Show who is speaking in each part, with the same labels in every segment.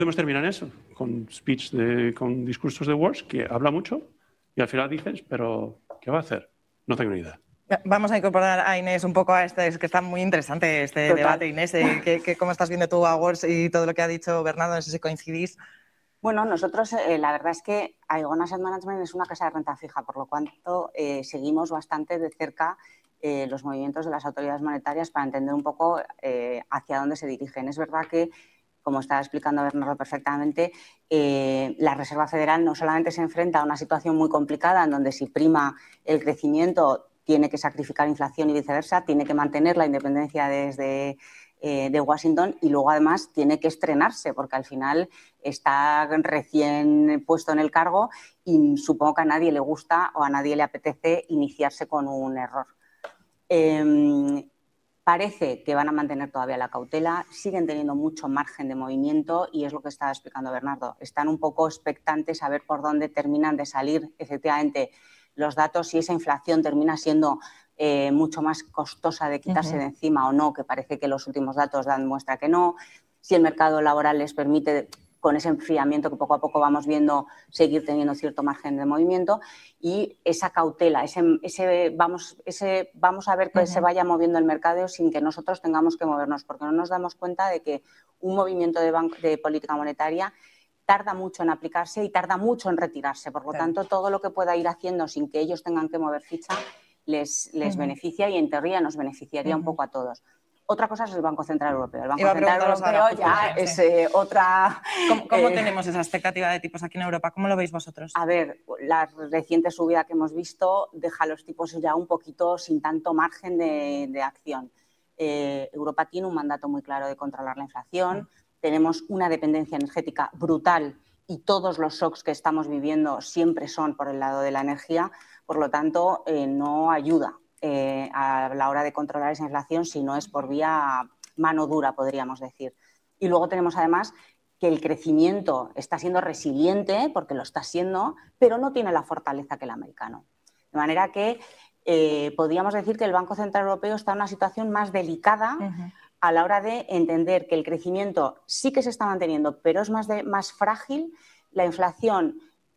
Speaker 1: Podemos terminar eso, con con discursos de Walsh, que habla mucho, y al final dices, pero ¿qué va a hacer? No tengo ni idea.
Speaker 2: Vamos a incorporar a Inés un poco a es que está muy interesante este
Speaker 3: Total.
Speaker 2: debate, Inés. ¿Cómo estás viendo tú a Walsh y todo lo que ha dicho Bernardo? No sé si coincidís.
Speaker 3: Bueno, nosotros la verdad es que Aegon Asset Management es una casa de renta fija, por lo cuanto seguimos bastante de cerca los movimientos de las autoridades monetarias para entender un poco hacia dónde se dirigen. Es verdad que, como estaba explicando Bernardo perfectamente, la Reserva Federal no solamente se enfrenta a una situación muy complicada en donde si prima el crecimiento tiene que sacrificar inflación y viceversa, tiene que mantener la independencia de Washington y luego además tiene que estrenarse porque al final está recién puesto en el cargo y supongo que a nadie le gusta o a nadie le apetece iniciarse con un error. Parece que van a mantener todavía la cautela, siguen teniendo mucho margen de movimiento y es lo que estaba explicando Bernardo. Están un poco expectantes a ver por dónde terminan de salir efectivamente los datos, si esa inflación termina siendo mucho más costosa de quitarse de encima o no, que parece que los últimos datos dan muestra que no, si el mercado laboral les permite, con ese enfriamiento que poco a poco vamos viendo, seguir teniendo cierto margen de movimiento y esa cautela, vamos a ver que se vaya moviendo el mercado sin que nosotros tengamos que movernos, porque no nos damos cuenta de que un movimiento de política monetaria tarda mucho en aplicarse y tarda mucho en retirarse. Por lo tanto, todo lo que pueda ir haciendo sin que ellos tengan que mover ficha les beneficia y en teoría nos beneficiaría un poco a todos. Otra cosa es el Banco Central Europeo. El Banco Central Europeo ya es otra...
Speaker 2: ¿Cómo tenemos esa expectativa de tipos aquí en Europa? ¿Cómo lo veis vosotros?
Speaker 3: A ver, la reciente subida que hemos visto deja los tipos ya un poquito sin tanto margen de acción. Europa tiene un mandato muy claro de controlar la inflación. Tenemos una dependencia energética brutal y todos los shocks que estamos viviendo siempre son por el lado de la energía. Por lo tanto, no ayuda a la hora de controlar esa inflación si no es por vía mano dura, podríamos decir. Y luego tenemos además que el crecimiento está siendo resiliente, porque lo está siendo, pero no tiene la fortaleza que el americano. De manera que podríamos decir que el Banco Central Europeo está en una situación más delicada a la hora de entender que el crecimiento sí que se está manteniendo, pero es más frágil, la inflación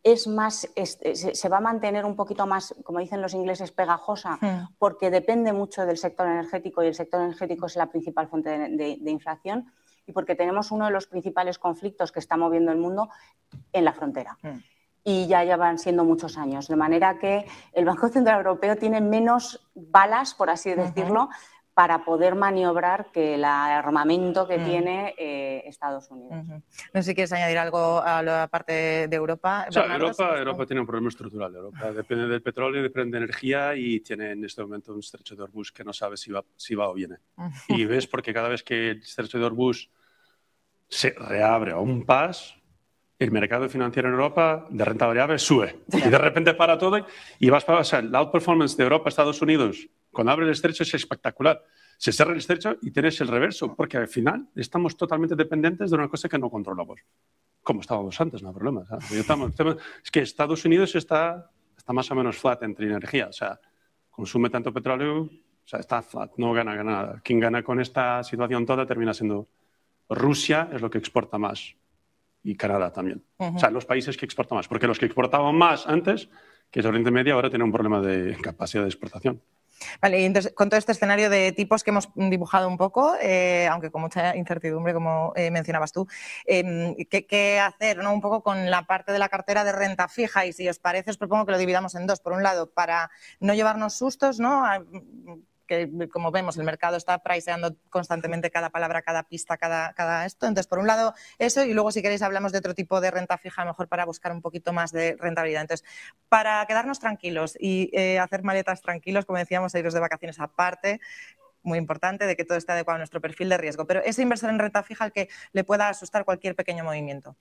Speaker 3: se va a mantener un poquito más, como dicen los ingleses, pegajosa, porque depende mucho del sector energético y el sector energético es la principal fuente de inflación y porque tenemos uno de los principales conflictos que está moviendo el mundo en la frontera. Y ya van siendo muchos años, de manera que el Banco Central Europeo tiene menos balas, por así decirlo, para poder maniobrar que el armamento que tiene Estados Unidos.
Speaker 2: No sé si quieres añadir algo a la parte de Europa.
Speaker 1: O sea, Europa tiene un problema estructural. Europa depende del petróleo, depende de energía y tiene en este momento un estrecho de Hormuz que no sabe si va o viene. Y ves porque cada vez que el estrecho de Hormuz se reabre a un pas, el mercado financiero en Europa de renta variable sube. Y de repente para todo y vas para... O sea, la outperformance de Europa a Estados Unidos cuando abre el estrecho es espectacular. Se cierra el estrecho y tienes el reverso, porque al final estamos totalmente dependientes de una cosa que no controlamos. Como estábamos antes, no hay problema. Es que Estados Unidos está más o menos flat entre energía. O sea, consume tanto petróleo, o sea, está flat, no gana nada. Quien gana con esta situación toda termina siendo Rusia, es lo que exporta más. Y Canadá también. O sea, los países que exportan más. Porque los que exportaban más antes, que es Oriente Medio, ahora tienen un problema de capacidad de exportación.
Speaker 2: Vale, y entonces con todo este escenario de tipos que hemos dibujado un poco, aunque con mucha incertidumbre, como mencionabas tú, ¿qué hacer, ¿no? Un poco con la parte de la cartera de renta fija? Y si os parece, os propongo que lo dividamos en dos. Por un lado, para no llevarnos sustos, ¿no? Que como vemos el mercado está priceando constantemente cada palabra, cada pista, cada esto. Entonces, por un lado eso y luego si queréis hablamos de otro tipo de renta fija mejor para buscar un poquito más de rentabilidad. Entonces, para quedarnos tranquilos y hacer maletas tranquilos, como decíamos, iros de vacaciones aparte, muy importante de que todo esté adecuado a nuestro perfil de riesgo. Pero ese inversor en renta fija al que le pueda asustar cualquier pequeño movimiento.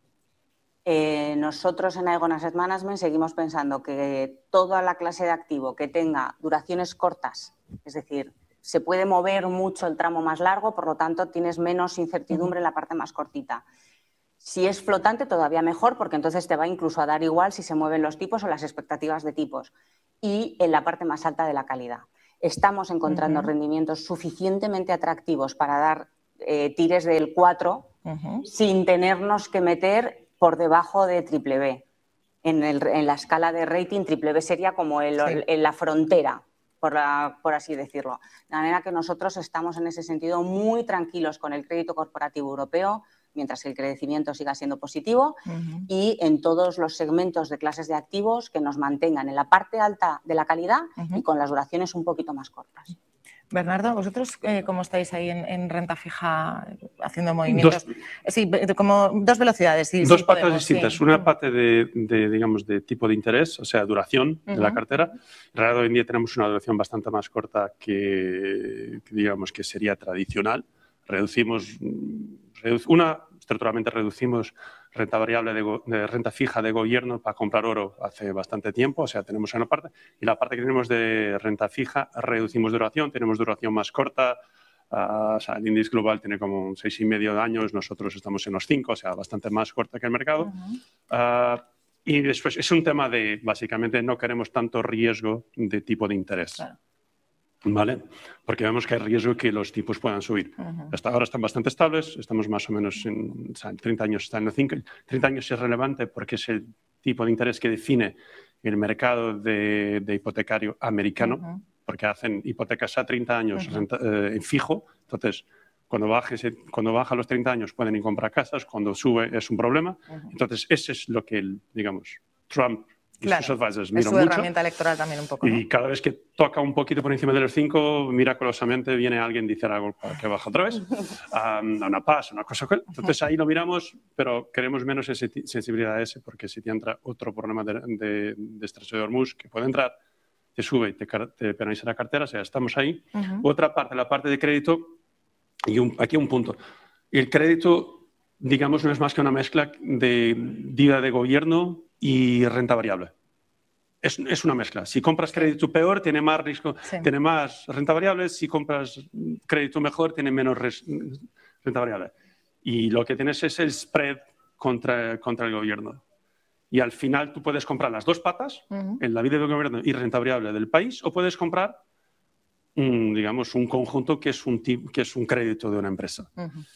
Speaker 3: Nosotros en Aegon Asset Management seguimos pensando que toda la clase de activo que tenga duraciones cortas, es decir, se puede mover mucho el tramo más largo, por lo tanto tienes menos incertidumbre en la parte más cortita. Si es flotante todavía mejor porque entonces te va incluso a dar igual si se mueven los tipos o las expectativas de tipos. Y en la parte más alta de la calidad. Estamos encontrando rendimientos suficientemente atractivos para dar tires del 4 sin tenernos que meter por debajo de BBB. En la escala de rating, BBB sería como en la frontera, por así decirlo. De manera que nosotros estamos en ese sentido muy tranquilos con el crédito corporativo europeo, mientras el crecimiento siga siendo positivo, y en todos los segmentos de clases de activos que nos mantengan en la parte alta de la calidad y con las duraciones un poquito más cortas.
Speaker 2: Bernardo, ¿vosotros cómo estáis ahí en renta fija haciendo movimientos? Sí, como dos velocidades. Sí,
Speaker 1: dos patas distintas. Sí. Una parte digamos, de tipo de interés, o sea, duración de la cartera. En realidad, hoy en día tenemos una duración bastante más corta que digamos, que sería tradicional. Estructuralmente reducimos renta variable de renta fija de gobierno para comprar oro hace bastante tiempo, o sea, tenemos una parte, y la parte que tenemos de renta fija reducimos duración, tenemos duración más corta, o sea, el índice global tiene como 6,5 años, nosotros estamos en los 5, o sea, bastante más corta que el mercado. Y después es un tema de, básicamente, no queremos tanto riesgo de tipo de interés. Claro. ¿Vale? Porque vemos que hay riesgo que los tipos puedan subir. Hasta ahora están bastante estables, estamos más o menos en 30 años, está en los 5. 30 años es relevante porque es el tipo de interés que define el mercado de hipotecario americano, porque hacen hipotecas a 30 años en fijo. Entonces, cuando baja los 30 años pueden ir a comprar casas, cuando sube es un problema. Entonces, ese es lo que, digamos, Trump y sus advisors miran mucho.
Speaker 2: Es su herramienta electoral también un poco, ¿no?
Speaker 1: Y cada vez que toca un poquito por encima de los 5, miraculosamente viene alguien a decir algo para que baje otra vez, una paz, una cosa. Entonces ahí lo miramos, pero queremos menos sensibilidad a ese, porque si te entra otro problema de estrecho de Hormuz que puede entrar, te sube y te penaliza la cartera, o sea, estamos ahí. Otra parte, la parte de crédito, y aquí un punto. El crédito, digamos, no es más que una mezcla de deuda de gobierno y renta variable. Es una mezcla. Si compras crédito peor, tiene más riesgo, tiene más renta variable. Si compras crédito mejor, tiene menos renta variable. Y lo que tienes es el spread contra el gobierno. Y al final tú puedes comprar las dos patas, en la vida del gobierno y renta variable del país, o puedes comprar, digamos, un conjunto que es un crédito de una empresa.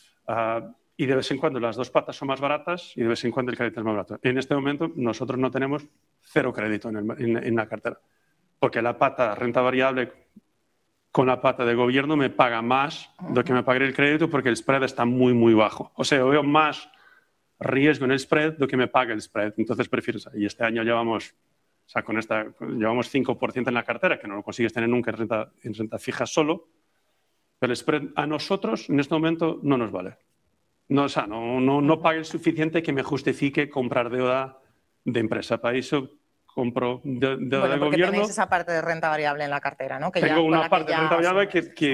Speaker 1: Y de vez en cuando las dos patas son más baratas y de vez en cuando el crédito es más barato. En este momento nosotros no tenemos cero crédito en la cartera, porque la pata renta variable con la pata de gobierno me paga más de lo que me pagaría el crédito porque el spread está muy, muy bajo. O sea, veo más riesgo en el spread de lo que me paga el spread. Entonces prefiero, y este año llevamos 5% en la cartera, que no lo consigues tener nunca en renta fija solo, pero el spread a nosotros en este momento no nos vale. No, o sea, no pague el suficiente que me justifique comprar deuda de empresa. Para eso compro deuda de gobierno.
Speaker 2: Tenéis esa parte de renta variable en la cartera, ¿no?
Speaker 1: Tengo una parte de renta variable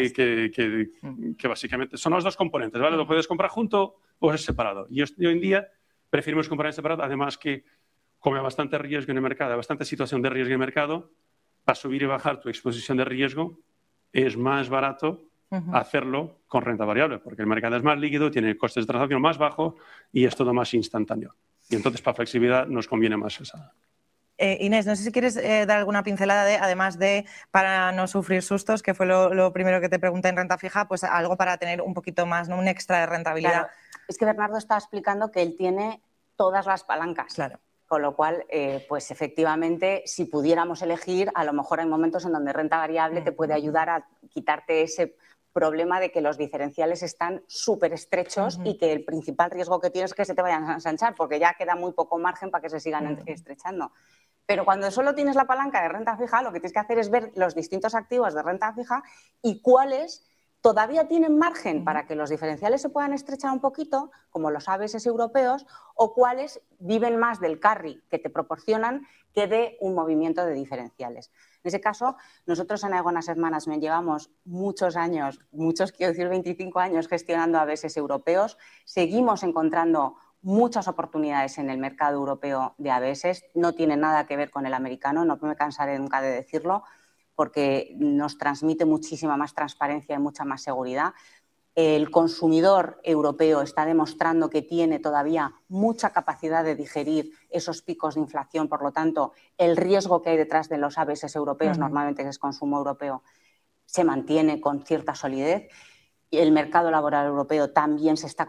Speaker 1: que básicamente son los dos componentes, ¿vale? Lo puedes comprar junto o es separado. Y hoy en día preferimos comprar en separado, además que como hay bastante riesgo en el mercado, hay bastante situación de riesgo en el mercado, para subir y bajar tu exposición de riesgo es más barato hacerlo con renta variable, porque el mercado es más líquido, tiene costes de transacción más bajos y es todo más instantáneo. Y entonces, para flexibilidad, nos conviene más esa.
Speaker 2: Inés, no sé si quieres dar alguna pincelada además de, para no sufrir sustos, que fue lo primero que te pregunté en renta fija, pues algo para tener un poquito más, ¿no? Un extra de rentabilidad.
Speaker 3: Claro. Es que Bernardo está explicando que él tiene todas las palancas.
Speaker 2: Claro.
Speaker 3: Con lo cual, pues efectivamente, si pudiéramos elegir, a lo mejor hay momentos en donde renta variable te puede ayudar a quitarte ese problema de que los diferenciales están súper estrechos y que el principal riesgo que tienes es que se te vayan a ensanchar, porque ya queda muy poco margen para que se sigan estrechando. Pero cuando solo tienes la palanca de renta fija, lo que tienes que hacer es ver los distintos activos de renta fija y cuáles todavía tienen margen para que los diferenciales se puedan estrechar un poquito, como los ABS europeos, o cuáles viven más del carry que te proporcionan que de un movimiento de diferenciales. En ese caso, nosotros en Aegon Asset Management llevamos muchos años, quiero decir 25 años gestionando ABS europeos, seguimos encontrando muchas oportunidades en el mercado europeo de ABS, no tiene nada que ver con el americano, no me cansaré nunca de decirlo, porque nos transmite muchísima más transparencia y mucha más seguridad. El consumidor europeo está demostrando que tiene todavía mucha capacidad de digerir esos picos de inflación, por lo tanto, el riesgo que hay detrás de los ABS europeos, normalmente que es consumo europeo, se mantiene con cierta solidez. El mercado laboral europeo también se está